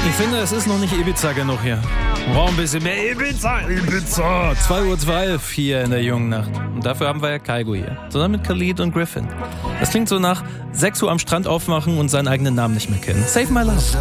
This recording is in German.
Ich finde, es ist noch nicht Ibiza genug hier. Wir brauchen ein bisschen mehr Ibiza. 2:12 Uhr hier in der jungen Nacht. Und dafür haben wir ja Kygo hier. Zusammen mit Khalid und Griffin. Das klingt so nach 6 Uhr am Strand aufmachen und seinen eigenen Namen nicht mehr kennen. Save my love.